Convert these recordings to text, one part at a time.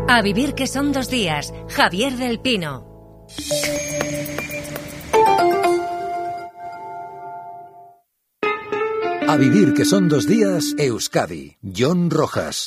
A vivir que son 2 días. Javier del Pino. A vivir que son 2 días, Euskadi. Jon Rojas.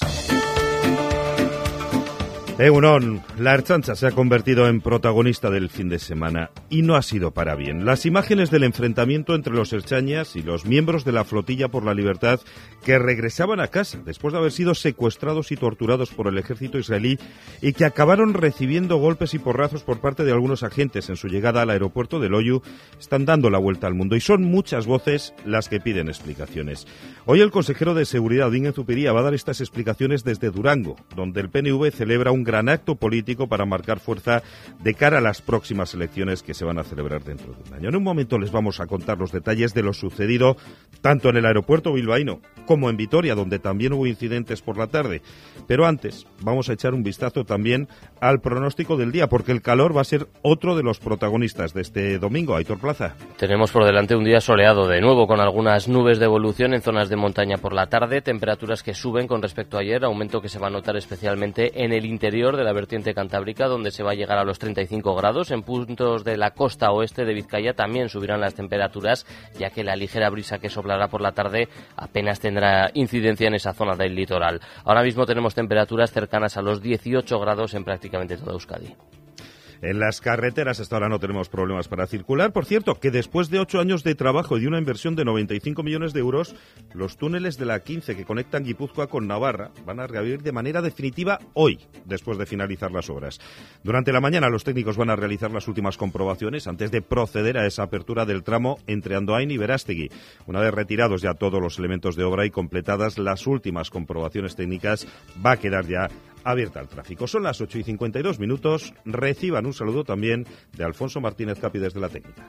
Egunon, la Ertzaintza se ha convertido en protagonista del fin de semana y no ha sido para bien. Las imágenes del enfrentamiento entre los ertzainas y los miembros de la Flotilla por la Libertad que regresaban a casa después de haber sido secuestrados y torturados por el ejército israelí y que acabaron recibiendo golpes y porrazos por parte de algunos agentes en su llegada al aeropuerto de Loiu están dando la vuelta al mundo y son muchas voces las que piden explicaciones. Hoy el consejero de Seguridad, Bingen Zupiria, va a dar estas explicaciones desde Durango, donde el PNV celebra un gran acto político para marcar fuerza de cara a las próximas elecciones que se van a celebrar dentro de un año. En un momento les vamos a contar los detalles de lo sucedido tanto en el aeropuerto bilbaíno como en Vitoria, donde también hubo incidentes por la tarde. Pero antes vamos a echar un vistazo también al pronóstico del día, porque el calor va a ser otro de los protagonistas de este domingo. Aitor Plaza. Tenemos por delante un día soleado de nuevo, con algunas nubes de evolución en zonas de montaña por la tarde, temperaturas que suben con respecto a ayer, aumento que se va a notar especialmente en el interior de la vertiente cantábrica, donde se va a llegar a los 35 grados. En puntos de la costa oeste de Vizcaya también subirán las temperaturas, ya que la ligera brisa que soplará por la tarde apenas tendrá incidencia en esa zona del litoral. Ahora mismo tenemos temperaturas cercanas a los 18 grados en prácticamente toda Euskadi. En las carreteras hasta ahora no tenemos problemas para circular. Por cierto, que después de 8 años de trabajo y de una inversión de 95 millones de euros, los túneles de la 15 que conectan Guipúzcoa con Navarra van a reabrir de manera definitiva hoy, después de finalizar las obras. Durante la mañana los técnicos van a realizar las últimas comprobaciones antes de proceder a esa apertura del tramo entre Andoain y Berástegui. Una vez retirados ya todos los elementos de obra y completadas las últimas comprobaciones técnicas, va a quedar ya abierta al tráfico. Son las 8:52. Reciban un saludo también de Alfonso Martínez Capi desde la técnica.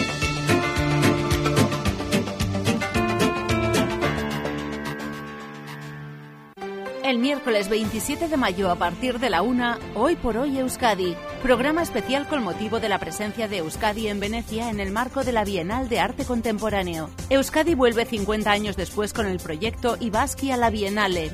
El miércoles 27 de mayo a partir de la 1, Hoy por Hoy Euskadi, programa especial con motivo de la presencia de Euskadi en Venecia en el marco de la Bienal de Arte Contemporáneo. Euskadi vuelve 50 años después con el proyecto Ibaski a la Bienale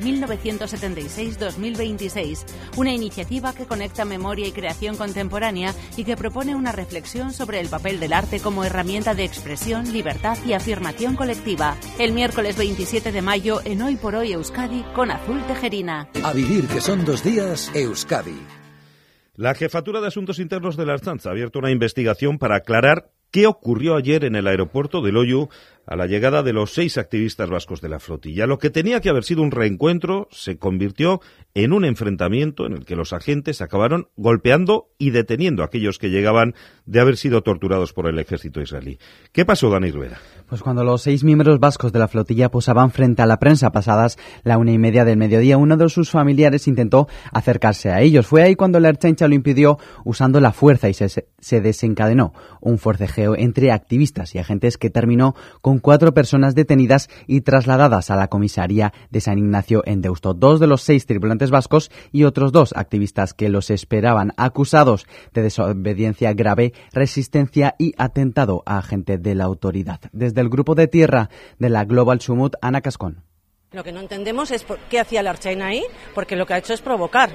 1976-2026, una iniciativa que conecta memoria y creación contemporánea y que propone una reflexión sobre el papel del arte como herramienta de expresión, libertad y afirmación colectiva. El miércoles 27 de mayo en Hoy por Hoy Euskadi con Azul Tejerina. A vivir que son 2 días, Euskadi. La Jefatura de Asuntos Internos de la Ertzaintza ha abierto una investigación para aclarar qué ocurrió ayer en el aeropuerto de Loiu a la llegada de los 6 activistas vascos de la flotilla. Lo que tenía que haber sido un reencuentro se convirtió en un enfrentamiento en el que los agentes acabaron golpeando y deteniendo a aquellos que llegaban de haber sido torturados por el ejército israelí. ¿Qué pasó, Dani Rivera? Pues cuando los 6 miembros vascos de la flotilla posaban frente a la prensa pasadas la 1:30 del mediodía, uno de sus familiares intentó acercarse a ellos. Fue ahí cuando la Ertzaintza lo impidió usando la fuerza y se desencadenó un forcejeo entre activistas y agentes que terminó con 4 personas detenidas y trasladadas a la comisaría de San Ignacio en Deusto. 2 de los 6 tripulantes vascos y otros 2 activistas que los esperaban, acusados de desobediencia grave, resistencia y atentado a agente de la autoridad. Desde el grupo de tierra de la Global Sumut, Ana Cascón. Lo que no entendemos es qué hacía la Ertzaintza ahí, porque lo que ha hecho es provocar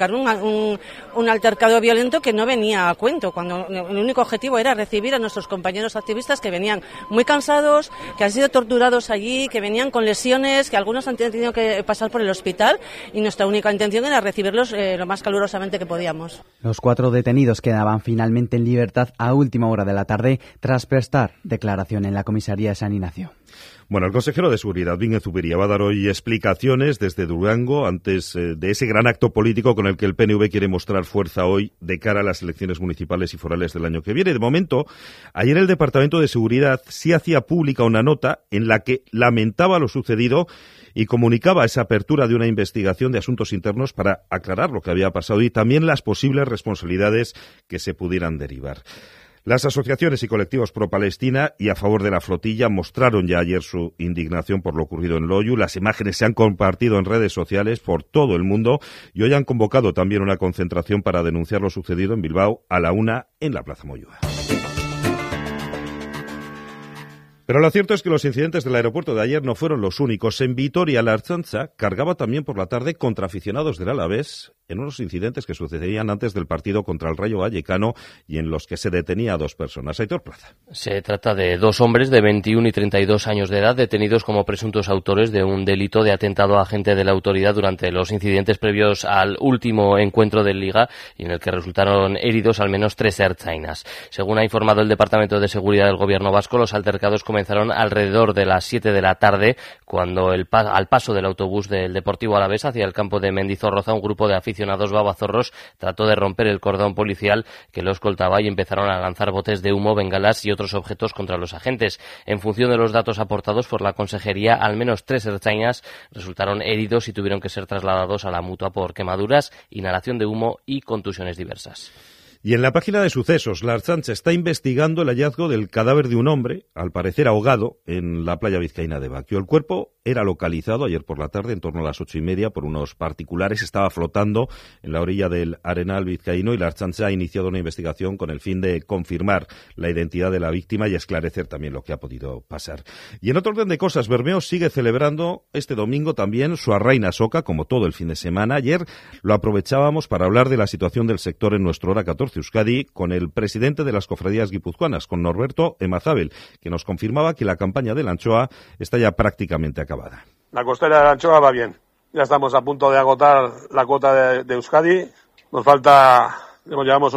un altercado violento que no venía a cuento, cuando el único objetivo era recibir a nuestros compañeros activistas que venían muy cansados, que han sido torturados allí, que venían con lesiones, que algunos han tenido que pasar por el hospital, y nuestra única intención era recibirlos lo más calurosamente que podíamos. Los 4 detenidos quedaban finalmente en libertad a última hora de la tarde tras prestar declaración en la comisaría de San Ignacio. Bueno, el consejero de Seguridad, Bingen Zupiria, va a dar hoy explicaciones desde Durango antes de ese gran acto político con el que el PNV quiere mostrar fuerza hoy de cara a las elecciones municipales y forales del año que viene. De momento, ayer el Departamento de Seguridad sí hacía pública una nota en la que lamentaba lo sucedido y comunicaba esa apertura de una investigación de asuntos internos para aclarar lo que había pasado y también las posibles responsabilidades que se pudieran derivar. Las asociaciones y colectivos pro-Palestina y a favor de la flotilla mostraron ya ayer su indignación por lo ocurrido en Loiu. Las imágenes se han compartido en redes sociales por todo el mundo y hoy han convocado también una concentración para denunciar lo sucedido en Bilbao a la 1 en la Plaza Moyúa. Pero lo cierto es que los incidentes del aeropuerto de ayer no fueron los únicos. En Vitoria, la Ertzaintza cargaba también por la tarde contra aficionados del Alavés en unos incidentes que sucedían antes del partido contra el Rayo Vallecano y en los que se detenía a 2 personas. Aitor Plaza. Se trata de 2 hombres de 21 y 32 años de edad detenidos como presuntos autores de un delito de atentado a agente de la autoridad durante los incidentes previos al último encuentro de Liga y en el que resultaron heridos al menos 3 ertzainas. Según ha informado el Departamento de Seguridad del Gobierno vasco, los altercados comenzaron alrededor de las 7 de la tarde cuando al paso del autobús del Deportivo Alavés hacia el campo de Mendizorroza, un grupo de aficionados babazorros trató de romper el cordón policial que lo escoltaba y empezaron a lanzar botes de humo, bengalas y otros objetos contra los agentes. En función de los datos aportados por la Consejería, al menos 3 ertzainas resultaron heridos y tuvieron que ser trasladados a la Mutua por quemaduras, inhalación de humo y contusiones diversas. Y en la página de sucesos, la Ertzaintza está investigando el hallazgo del cadáver de un hombre, al parecer ahogado, en la playa vizcaína de Baquio. El cuerpo era localizado ayer por la tarde, en torno a las 8:30, por unos particulares. Estaba flotando en la orilla del Arenal vizcaíno y la Ertzaintza ha iniciado una investigación con el fin de confirmar la identidad de la víctima y esclarecer también lo que ha podido pasar. Y en otro orden de cosas, Bermeo sigue celebrando este domingo también su Arraina Soca, como todo el fin de semana. Ayer lo aprovechábamos para hablar de la situación del sector en nuestro Hora 14 Euskadi con el presidente de las cofradías guipuzcoanas, con Norberto Emazabel, que nos confirmaba que la campaña de la anchoa está ya prácticamente acabada. La costera de la anchoa va bien. Ya estamos a punto de agotar la cuota de Euskadi. Nos falta, llevamos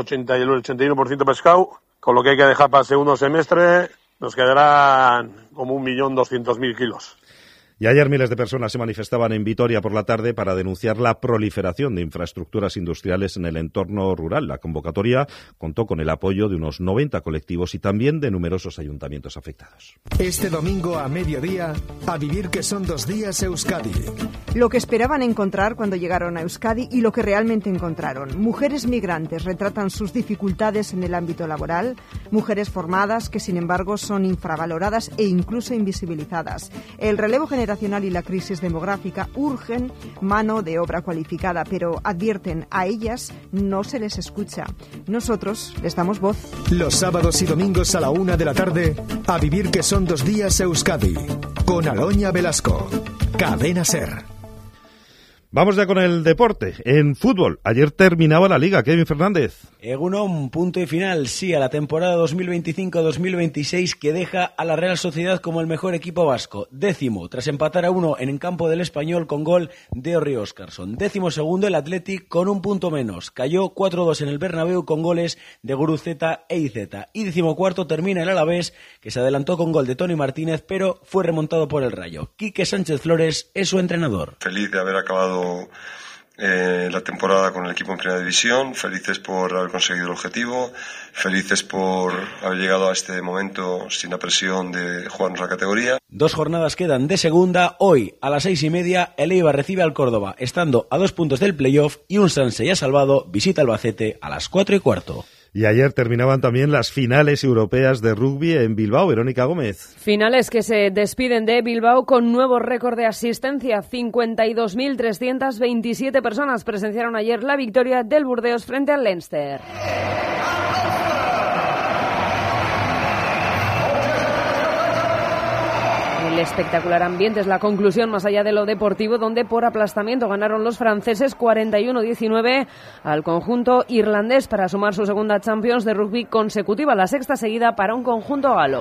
81% pescado, con lo que hay que dejar para el segundo semestre. Nos quedarán como 1.200.000 kilos. Y ayer miles de personas se manifestaban en Vitoria por la tarde para denunciar la proliferación de infraestructuras industriales en el entorno rural. La convocatoria contó con el apoyo de unos 90 colectivos y también de numerosos ayuntamientos afectados. Este domingo a mediodía, a vivir que son 2 días Euskadi. Lo que esperaban encontrar cuando llegaron a Euskadi y lo que realmente encontraron. Mujeres migrantes retratan sus dificultades en el ámbito laboral, mujeres formadas que sin embargo son infravaloradas e incluso invisibilizadas. El relevo generacional y la crisis demográfica urgen mano de obra cualificada, pero advierten, a ellas no se les escucha. Nosotros les damos voz. Los sábados y domingos a la 1 de la tarde, a vivir que son 2 días Euskadi, con Aloña Velasco. Cadena SER. Vamos ya con el deporte. En fútbol, ayer terminaba la Liga. Kevin Fernández. Egunon, punto y final, sí, a la temporada 2025-2026 que deja a la Real Sociedad como el mejor equipo vasco. 10º, tras empatar a 1 en el campo del Español con gol de Orri Óscarson. 12º el Athletic con 1 punto menos. Cayó 4-2 en el Bernabéu con goles de Guruceta e Izeta. Y 14º termina el Alavés, que se adelantó con gol de Toni Martínez, pero fue remontado por el Rayo. Quique Sánchez Flores es su entrenador. Feliz de haber acabado la temporada con el equipo en primera división, felices por haber conseguido el objetivo, felices por haber llegado a este momento sin la presión de jugarnos la categoría. 2 jornadas quedan de segunda. Hoy a las 6:30 el Eibar recibe al Córdoba, estando a 2 puntos del playoff, y un Sanse ya salvado visita Albacete a las 4:15. Y ayer terminaban también las finales europeas de rugby en Bilbao. Verónica Gómez. Finales que se despiden de Bilbao con nuevo récord de asistencia. 52.327 personas presenciaron ayer la victoria del Burdeos frente al Leinster. El espectacular ambiente es la conclusión más allá de lo deportivo, donde por aplastamiento ganaron los franceses 41-19 al conjunto irlandés para sumar su segunda Champions de rugby consecutiva, la 6ª seguida para un conjunto galo.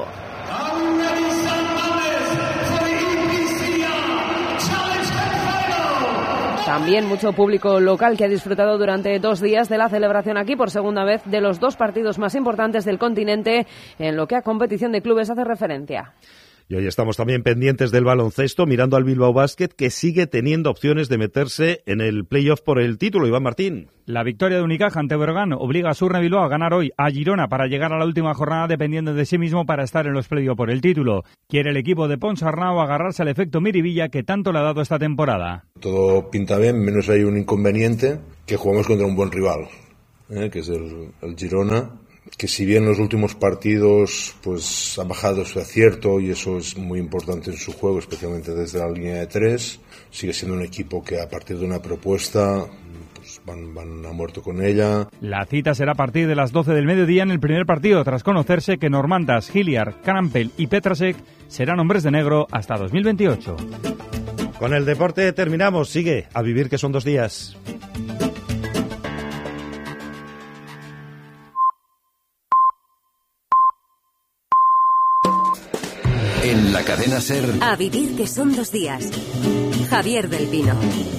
También mucho público local que ha disfrutado durante 2 días de la celebración aquí por segunda vez de los 2 partidos más importantes del continente en lo que a competición de clubes hace referencia. Y hoy estamos también pendientes del baloncesto, mirando al Bilbao Basket, que sigue teniendo opciones de meterse en el playoff por el título. Iván Martín. La victoria de Unicaja ante Bergán obliga a Surne Bilbao a ganar hoy a Girona para llegar a la última jornada dependiendo de sí mismo para estar en los playoffs por el título. Quiere el equipo de Ponsarnau agarrarse al efecto Miribilla que tanto le ha dado esta temporada. Todo pinta bien, menos hay un inconveniente, que jugamos contra un buen rival, que es el Girona, que si bien en los últimos partidos pues ha bajado su acierto y eso es muy importante en su juego, especialmente desde la línea de 3, sigue siendo un equipo que a partir de una propuesta pues van a muerto con ella. La cita será a partir de las 12 del mediodía en el primer partido, tras conocerse que Normandas, Hilliard, Karampel y Petrasek serán hombres de negro hasta 2028. Con el deporte terminamos. Sigue a vivir que son 2 días. Cadena SER. A vivir que son 2 días. Javier del Pino.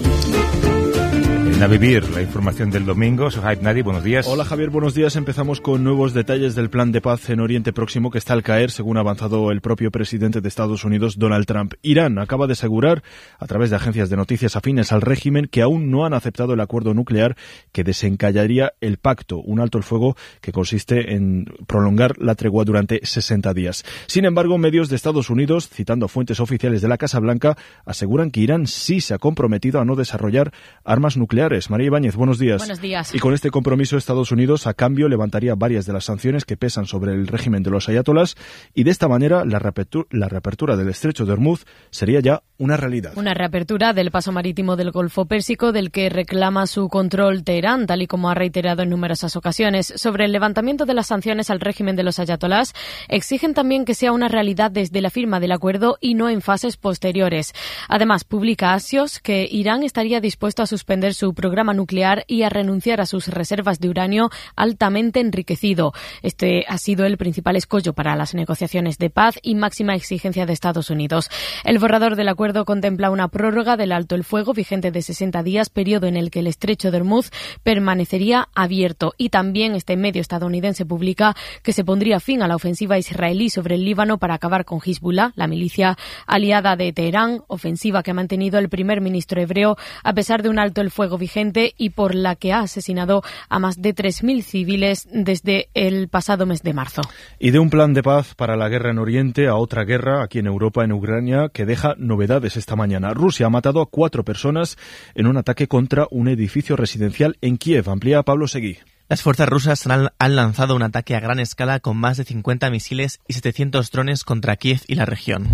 A vivir, la información del domingo. Sohaib Nadi, buenos días. Hola Javier, buenos días. Empezamos con nuevos detalles del plan de paz en Oriente Próximo que está al caer, según ha avanzado el propio presidente de Estados Unidos, Donald Trump. Irán acaba de asegurar, a través de agencias de noticias afines al régimen, que aún no han aceptado el acuerdo nuclear que desencallaría el pacto, un alto el fuego que consiste en prolongar la tregua durante 60 días. Sin embargo, medios de Estados Unidos, citando fuentes oficiales de la Casa Blanca, aseguran que Irán sí se ha comprometido a no desarrollar armas nucleares. María Ibáñez, buenos días. Buenos días. Y con este compromiso, Estados Unidos, a cambio, levantaría varias de las sanciones que pesan sobre el régimen de los ayatolás, y de esta manera la reapertura del estrecho de Hormuz sería ya una realidad. Una reapertura del paso marítimo del Golfo Pérsico, del que reclama su control Teherán, tal y como ha reiterado en numerosas ocasiones. Sobre el levantamiento de las sanciones al régimen de los ayatolás, exigen también que sea una realidad desde la firma del acuerdo y no en fases posteriores. Además, publica Axios que Irán estaría dispuesto a suspender su programa nuclear y a renunciar a sus reservas de uranio altamente enriquecido. Este ha sido el principal escollo para las negociaciones de paz y máxima exigencia de Estados Unidos. El borrador del acuerdo contempla una prórroga del alto el fuego vigente de 60 días, periodo en el que el estrecho de Hormuz permanecería abierto. Y también este medio estadounidense publica que se pondría fin a la ofensiva israelí sobre el Líbano para acabar con Hezbollah, la milicia aliada de Teherán, ofensiva que ha mantenido el primer ministro hebreo a pesar de un alto el fuego vigente y por la que ha asesinado a más de 3.000 civiles desde el pasado mes de marzo. Y de un plan de paz para la guerra en Oriente a otra guerra aquí en Europa, en Ucrania, que deja novedades esta mañana. Rusia ha matado a 4 personas en un ataque contra un edificio residencial en Kiev. Amplía Pablo Seguí. Las fuerzas rusas han lanzado un ataque a gran escala con más de 50 misiles y 700 drones contra Kiev y la región.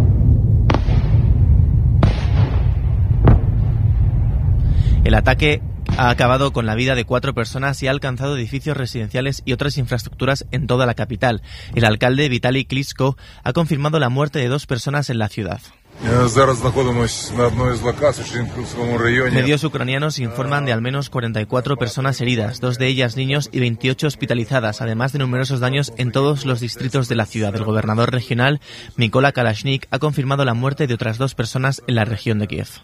El ataque ha acabado con la vida de 4 personas y ha alcanzado edificios residenciales y otras infraestructuras en toda la capital. El alcalde Vitaly Klitschko ha confirmado la muerte de 2 personas en la ciudad. Medios ucranianos informan de al menos 44 personas heridas, 2 de ellas niños y 28 hospitalizadas, además de numerosos daños en todos los distritos de la ciudad. El gobernador regional, Mykola Kalashnik, ha confirmado la muerte de otras 2 personas en la región de Kiev.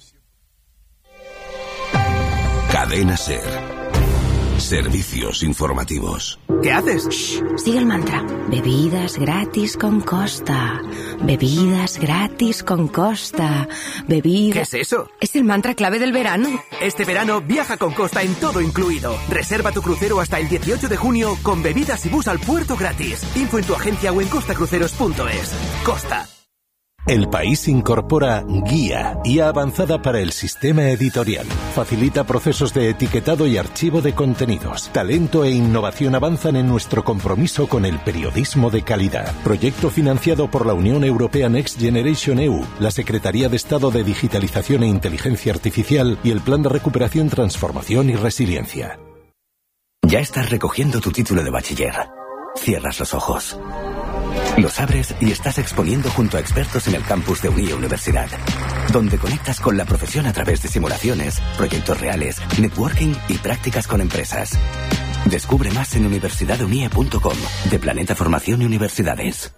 Cadena SER. Servicios informativos. ¿Qué haces? Shh, sigue el mantra. Bebidas gratis con Costa. Bebidas gratis con Costa. ¿Qué es eso? Es el mantra clave del verano. Este verano viaja con Costa en todo incluido. Reserva tu crucero hasta el 18 de junio con bebidas y bus al puerto gratis. Info en tu agencia o en costacruceros.es. Costa. El País incorpora Guía Avanzada para el Sistema Editorial. Facilita procesos de etiquetado y archivo de contenidos. Talento e innovación avanzan en nuestro compromiso con el periodismo de calidad. Proyecto financiado por la Unión Europea Next Generation EU, la Secretaría de Estado de Digitalización e Inteligencia Artificial y el Plan de Recuperación, Transformación y Resiliencia. Ya estás recogiendo tu título de bachiller. Cierras los ojos. Los abres y estás exponiendo junto a expertos en el campus de Unie Universidad, donde conectas con la profesión a través de simulaciones, proyectos reales, networking y prácticas con empresas. Descubre más en universidadunie.com, de Planeta Formación y Universidades.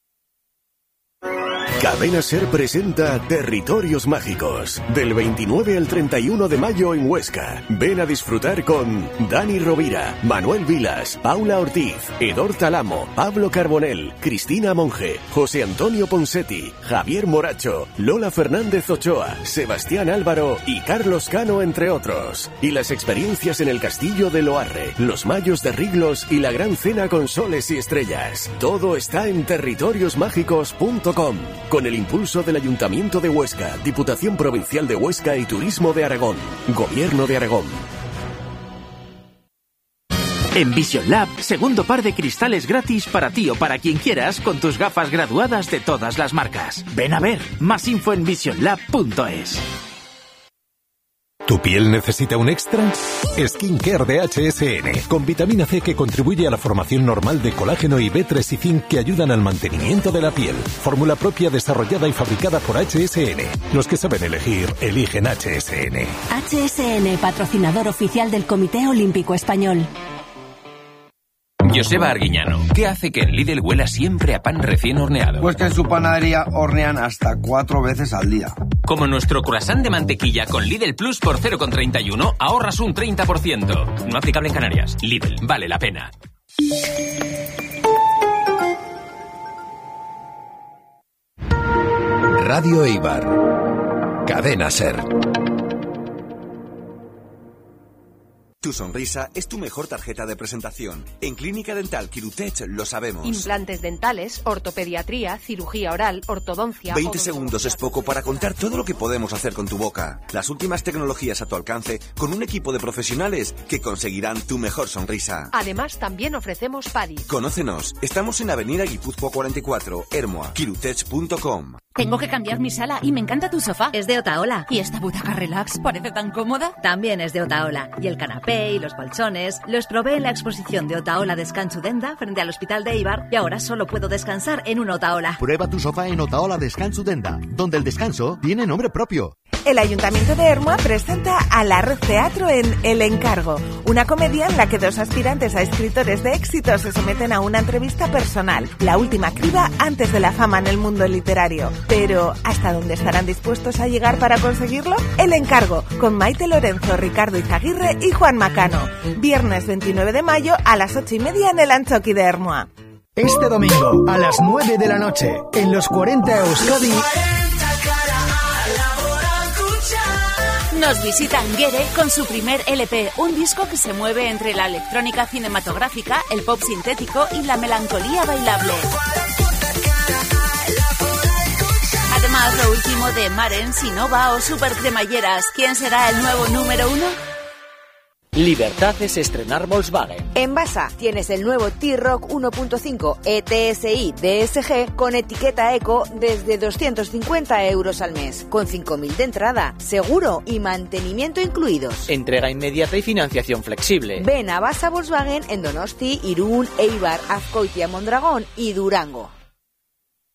Cadena SER presenta Territorios Mágicos, del 29 al 31 de mayo en Huesca. Ven a disfrutar con Dani Rovira, Manuel Vilas, Paula Ortiz, Edor Talamo, Pablo Carbonell, Cristina Monge, José Antonio Ponsetti, Javier Moracho, Lola Fernández Ochoa, Sebastián Álvaro y Carlos Cano, entre otros. Y las experiencias en el Castillo de Loarre, los Mayos de Riglos y la Gran Cena con Soles y Estrellas. Todo está en territoriosmágicos.com. Con el impulso del Ayuntamiento de Huesca, Diputación Provincial de Huesca y Turismo de Aragón. Gobierno de Aragón. En Vision Lab, segundo par de cristales gratis para ti o para quien quieras con tus gafas graduadas de todas las marcas. Ven a ver, más info en visionlab.es. ¿Tu piel necesita un extra? Skincare de HSN, con vitamina C que contribuye a la formación normal de colágeno y B3 y zinc que ayudan al mantenimiento de la piel. Fórmula propia desarrollada y fabricada por HSN. Los que saben elegir, eligen HSN. HSN, patrocinador oficial del Comité Olímpico Español. Joseba Arguiñano, ¿qué hace que en Lidl huela siempre a pan recién horneado? Pues que en su panadería hornean hasta 4 veces al día. Como nuestro croissant de mantequilla con Lidl Plus por 0,31, ahorras un 30%. No aplicable en Canarias. Lidl, vale la pena. Radio Eibar. Cadena SER. Tu sonrisa es tu mejor tarjeta de presentación. En Clínica Dental Quirutech lo sabemos. Implantes dentales, ortopediatría, cirugía oral, ortodoncia... 20 segundos es poco para contar todo lo que podemos hacer con tu boca. Las últimas tecnologías a tu alcance con un equipo de profesionales que conseguirán tu mejor sonrisa. Además, también ofrecemos PADI. Conócenos. Estamos en Avenida Guipúzcoa 44, Ermua. Quirutech.com. Tengo que cambiar mi sala y me encanta tu sofá. Es de Otaola. ¿Y esta butaca relax parece tan cómoda? También es de Otaola. Y el canapé y los colchones los probé en la exposición de Otaola Descanso Denda frente al Hospital de Eibar y ahora solo puedo descansar en un Otaola. Prueba tu sofá en Otaola Descanso Denda, donde el descanso tiene nombre propio. El Ayuntamiento de Ermua presenta a la Red Teatro en El Encargo, una comedia en la que 2 aspirantes a escritores de éxito se someten a una entrevista personal, la última criba antes de la fama en el mundo literario. Pero, ¿hasta dónde estarán dispuestos a llegar para conseguirlo? El Encargo, con Maite Lorenzo, Ricardo Izaguirre y Juan Macano. Viernes 29 de mayo a las 8:30 en el Anchoqui de Ermua. Este domingo, a las 9 de la noche, en los 40 Euskadi... Nos visita Nguere con su primer LP, un disco que se mueve entre la electrónica cinematográfica, el pop sintético y la melancolía bailable. Además, lo último de Maren, Sinova o Super Cremalleras. ¿Quién será el nuevo número 1? Libertad es estrenar Volkswagen. En Basa tienes el nuevo T-Roc 1.5 ETSI DSG con etiqueta eco desde 250 euros al mes, con 5.000 de entrada, seguro y mantenimiento incluidos. Entrega inmediata y financiación flexible. Ven a Basa Volkswagen en Donosti, Irún, Eibar, Azkoitia, Mondragón y Durango.